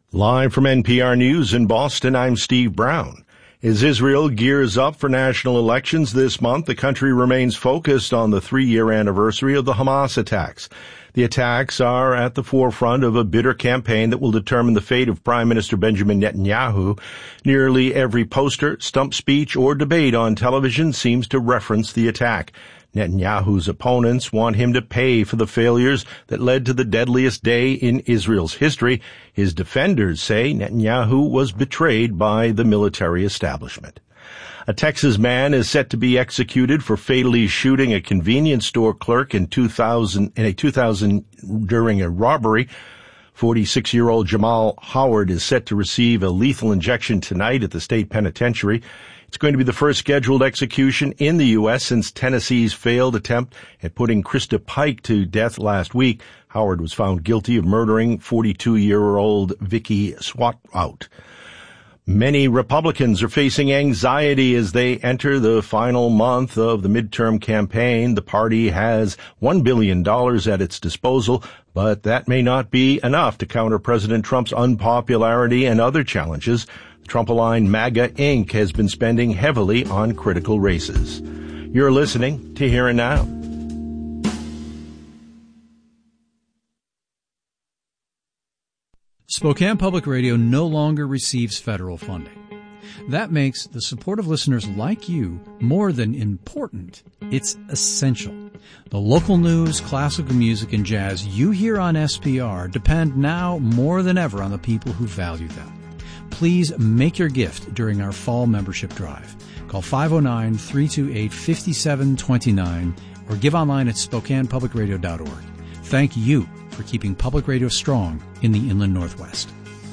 Live from NPR News in Boston, I'm Steve Brown. As Israel gears up for national elections this month, the country remains focused on the 3-year anniversary of the Hamas attacks. The attacks are at the forefront of a bitter campaign that will determine the fate of Prime Minister Benjamin Netanyahu. Nearly every poster, stump speech, or debate on television seems to reference the attack. Netanyahu's opponents want him to pay for the failures that led to the deadliest day in Israel's history. His defenders say Netanyahu was betrayed by the military establishment. A Texas man is set to be executed for fatally shooting a convenience store clerk in 2000 during a robbery. 46-year-old Jamal Howard is set to receive a lethal injection tonight at the state penitentiary. It's going to be the first scheduled execution in the U.S. since Tennessee's failed attempt at putting Krista Pike to death last week. Howard was found guilty of murdering 42-year-old Vicky Swatout. Many Republicans are facing anxiety as they enter the final month of the midterm campaign. The party has $1 billion at its disposal, but that may not be enough to counter President Trump's unpopularity and other challenges. Trump-aligned MAGA, Inc. has been spending heavily on critical races. You're listening to Here and Now. Spokane Public Radio no longer receives federal funding. That makes the support of listeners like you more than important. It's essential. The local news, classical music, and jazz you hear on SPR depend now more than ever on the people who value them. Please make your gift during our fall membership drive. Call 509-328-5729 or give online at SpokanePublicRadio.org. Thank you for keeping public radio strong in the Inland Northwest.